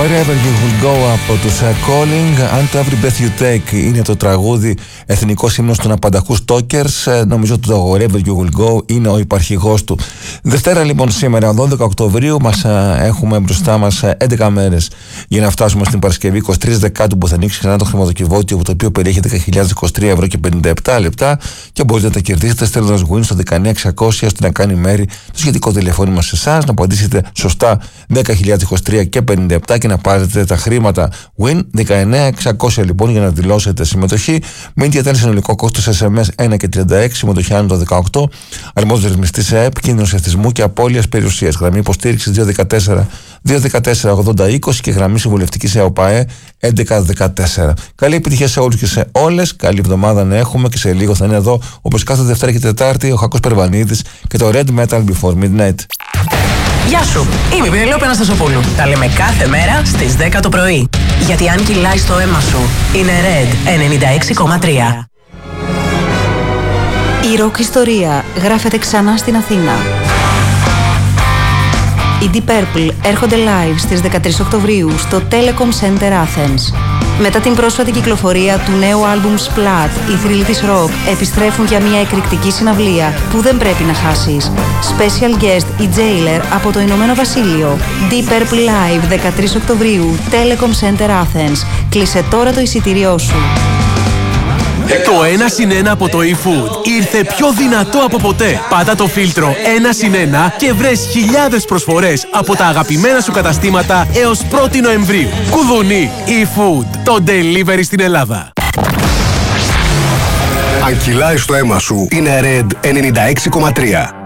Wherever You Will Go από τους Calling. And To Every Breath You Take είναι το τραγούδι εθνικός ύμνος των απανταχού Stalkers. Νομίζω ότι το Wherever You Will Go είναι ο υπαρχηγός του. Δευτέρα λοιπόν σήμερα, 12 Οκτωβρίου, έχουμε μπροστά μας 11 μέρες για να φτάσουμε στην Παρασκευή 23 Δεκάτου, που θα ανοίξει ξανά το χρηματοκιβώτιο, το οποίο περιέχει 10.023 ευρώ και 57 λεπτά και μπορείτε να τα κερδίσετε στέλνοντας win στο 19600 ώστε να κάνει μέρη το σχετικό τηλεφώνημα σε εσάς, να απαντήσετε σωστά 10.023 και 57 και να πάρετε τα χρήματα win 19600 λοιπόν για να δηλώσετε συμμετοχή. Μην διατέλει συνολικό κόστος SMS 1 και 36, συμμετοχή άνω το 18, αρμόδιος ρυθμιστής ΕΕΠ, κίνδυνος εθισμού και απώλειας περιουσίας. Γραμμή υποστήριξης 214-214-80-20 και γραμμή συμβουλευτικής ΕΟΠΑΕ 1114. Καλή επιτυχία σε όλους και σε όλες. Καλή εβδομάδα να έχουμε και σε λίγο θα είναι εδώ, όπως κάθε Δευτέρα και Τετάρτη, ο Χάκος Περβανίδης και το Red Metal Before Midnight. Γεια σου, είμαι η Πενελόπη Αναστασοπούλου. Τα λέμε κάθε μέρα στις 10 το πρωί. Γιατί αν κυλάει στο αίμα σου, είναι Red 96,3. Η ροκ ιστορία γράφεται ξανά στην Αθήνα. Οι Deep Purple έρχονται live στις 13 Οκτωβρίου στο Telecom Center Athens. Μετά την πρόσφατη κυκλοφορία του νέου άλμπουμ Splat, οι θρύλοι της rock επιστρέφουν για μια εκρηκτική συναυλία που δεν πρέπει να χάσεις. Special guest η Jailer από το Ηνωμένο Βασίλειο. Deep Purple Live 13 Οκτωβρίου, Telecom Center Athens. Κλείσε τώρα το εισιτήριό σου. Το 1+1 από το eFood ήρθε πιο δυνατό από ποτέ. Πάτα το φίλτρο 1+1 και βρες χιλιάδες προσφορές από τα αγαπημένα σου καταστήματα έως 1η Νοεμβρίου. Κουδουνί eFood, το delivery στην Ελλάδα. Αν κυλάει στο αίμα σου, είναι Red 96,3.